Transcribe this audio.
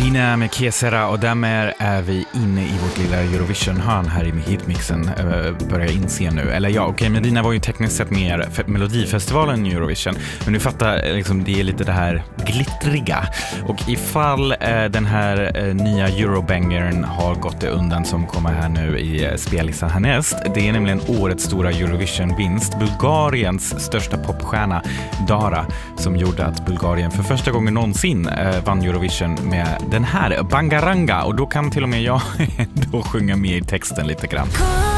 Medina med Kesera och därmed är vi inne i vårt lilla Eurovision-hörn här i hitmixen, börjar jag inse nu. Eller ja, okej, Medina var ju tekniskt sett mer Melodifestivalen i Eurovision, men nu fattar liksom, det är lite det här glittriga. Och ifall den här nya Eurobangern har gått det undan som kommer här nu i spellistan härnäst, det är nämligen årets stora Eurovision-vinst, Bulgariens största popstjärna Dara, som gjorde att Bulgarien för första gången någonsin vann Eurovision med den här Bangaranga, och då kan till och med jag då sjunga med i texten lite grann.